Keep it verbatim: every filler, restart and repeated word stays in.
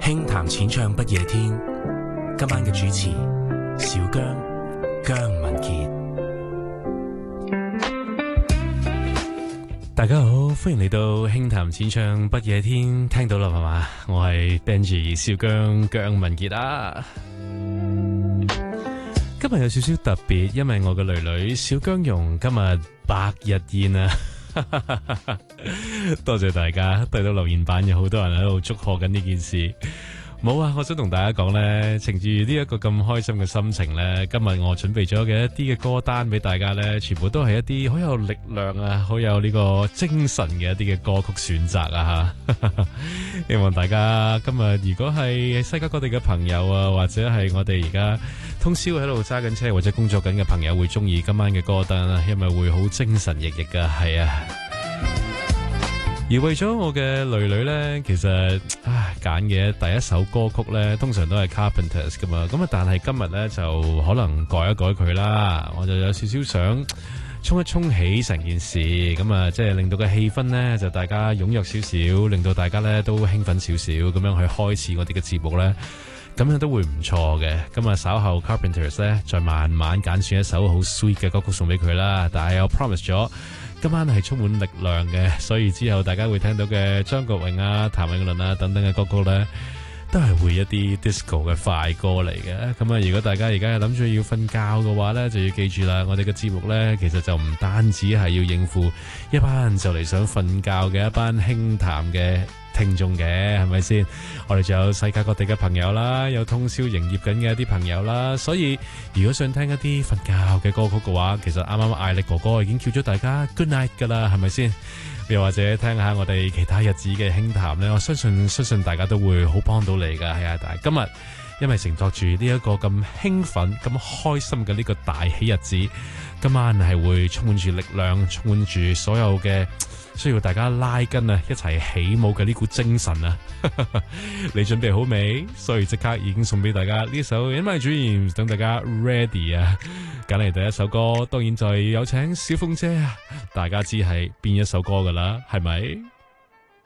輕談淺唱不夜天，今晚嘅主持小姜姜文傑。大家好，歡迎嚟到輕談淺唱不夜天，聽到啦係嘛？我係 Benji 小姜姜文傑啊。今日有少少特別，因為我嘅女女小姜蓉今日百日宴啊！多謝大家，睇到留言板有好多人喺度祝賀緊呢件事。冇啊，我想同大家講呢，趁住呢一個咁開心嘅心情呢，今日我準備咗嘅一啲嘅歌單俾大家呢，全部都係一啲好有力量啊，好有呢個精神嘅一啲嘅歌曲選擇啊吓。希望大家今日如果係世界各地嘅朋友啊，或者係我哋而家通宵喺度揸緊車或者工作緊嘅朋友，會中意今晚嘅歌單啊，因為會好精神奕奕噶，係啊。而為咗我嘅女女呢，其實唉揀嘅第一首歌曲呢，通常都係 Carpenters 噶嘛，咁啊，但係今日呢，就可能改一改佢啦，我就有少少想衝一衝起成件事，咁啊，即係令到個氣氛呢，就大家踴躍少少，令到大家呢都興奮少少，咁樣去開始我哋嘅節目呢，咁樣都會唔錯嘅。咁啊，稍後 Carpenters 呢，再慢慢揀選一首好 sweet 嘅歌曲送俾佢啦。但係我 promise 咗，今晚係充滿力量嘅，所以之後大家會聽到嘅張國榮啊、譚詠麟啊等等嘅歌曲呢，都係會一啲 disco 嘅快歌嚟嘅。咁啊，如果大家而家係諗住要瞓覺嘅話呢，就要記住啦，我哋嘅節目呢，其實就唔單止係要應付一班就嚟想瞓覺嘅一班輕談嘅聽眾嘅，係咪先？我哋仲有世界各地嘅朋友啦，有通宵營業緊嘅一啲朋友啦，所以如果想聽一啲瞓覺嘅歌曲嘅話，其實啱啱艾力哥哥已經叫咗大家 good night 噶啦，係咪先？又或者聽下我哋其他日子嘅輕談呢，我相信相信大家都會好幫到你噶，係啊！但係今日因為承托住呢一個咁興奮、咁開心嘅呢個大喜日子，今晚係會充滿住力量，充滿住所有嘅需要大家拉筋啊，一齊起舞嘅呢股精神啊！你準備好未？所以即刻已經送俾大家呢首《In My Dreams》，等大家 ready 啊！揀嚟第一首歌，當然就係有請小鳳姐啊！大家知係邊一首歌噶啦，係咪？